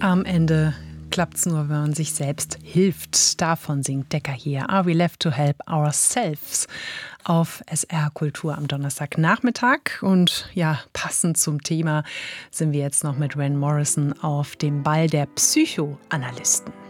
Am Ende klappt's nur, wenn man sich selbst hilft. Davon singt Decker hier. Are we left to help ourselves? Auf SR Kultur am Donnerstagnachmittag. Und ja, passend zum Thema sind wir jetzt noch mit Van Morrison auf dem Ball der Psychoanalysten.